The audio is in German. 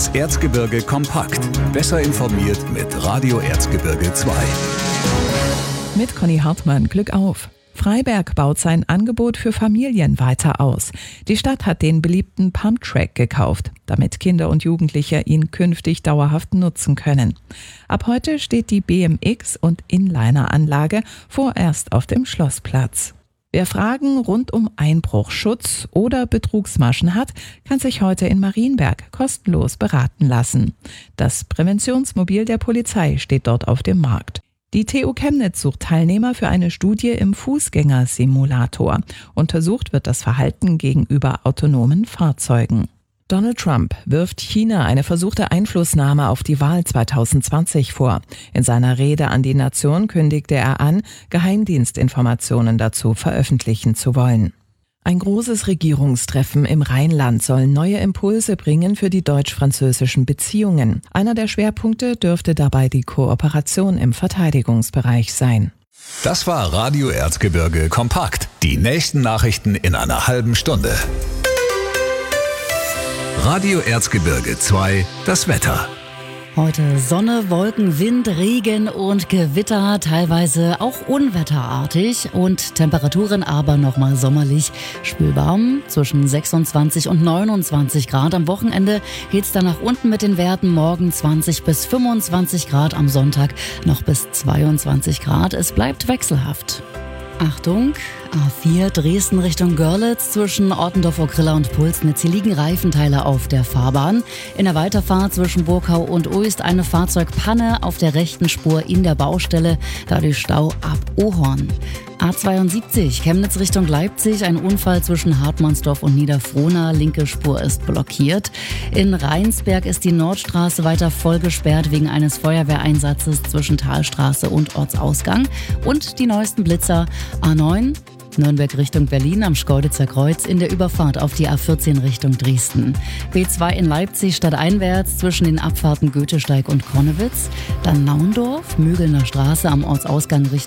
Das Erzgebirge kompakt. Besser informiert mit Radio Erzgebirge 2. Mit Conny Hartmann, Glück auf! Freiberg baut sein Angebot für Familien weiter aus. Die Stadt hat den beliebten Pumptrack gekauft, damit Kinder und Jugendliche ihn künftig dauerhaft nutzen können. Ab heute steht die BMX- und Inliner-Anlage vorerst auf dem Schlossplatz. Wer Fragen rund um Einbruchschutz oder Betrugsmaschen hat, kann sich heute in Marienberg kostenlos beraten lassen. Das Präventionsmobil der Polizei steht dort auf dem Markt. Die TU Chemnitz sucht Teilnehmer für eine Studie im Fußgängersimulator. Untersucht wird das Verhalten gegenüber autonomen Fahrzeugen. Donald Trump wirft China eine versuchte Einflussnahme auf die Wahl 2020 vor. In seiner Rede an die Nation kündigte er an, Geheimdienstinformationen dazu veröffentlichen zu wollen. Ein großes Regierungstreffen im Rheinland soll neue Impulse bringen für die deutsch-französischen Beziehungen. Einer der Schwerpunkte dürfte dabei die Kooperation im Verteidigungsbereich sein. Das war Radio Erzgebirge kompakt. Die nächsten Nachrichten in einer halben Stunde. Radio Erzgebirge 2, das Wetter. Heute Sonne, Wolken, Wind, Regen und Gewitter, teilweise auch unwetterartig und Temperaturen aber nochmal sommerlich spürbar zwischen 26 und 29 Grad. Am Wochenende geht's dann nach unten mit den Werten, morgen 20 bis 25 Grad, am Sonntag noch bis 22 Grad. Es bleibt wechselhaft. Achtung, A4 Dresden Richtung Görlitz zwischen Ortendorf-Okrilla und Pulsnitz. Hier liegen Reifenteile auf der Fahrbahn. In der Weiterfahrt zwischen Burkau und Uist eine Fahrzeugpanne auf der rechten Spur in der Baustelle, dadurch Stau ab Ohorn. A72 Chemnitz Richtung Leipzig, ein Unfall zwischen Hartmannsdorf und Niederfrohna, linke Spur ist blockiert. In Rheinsberg ist die Nordstraße weiter voll gesperrt wegen eines Feuerwehreinsatzes zwischen Talstraße und Ortsausgang. Und die neuesten Blitzer A9 Nürnberg Richtung Berlin am Schkeuditzer Kreuz in der Überfahrt auf die A14 Richtung Dresden. B2 in Leipzig stadteinwärts zwischen den Abfahrten Goethesteig und Konnewitz. Dann Naundorf, Mügelner Straße am Ortsausgang Richtung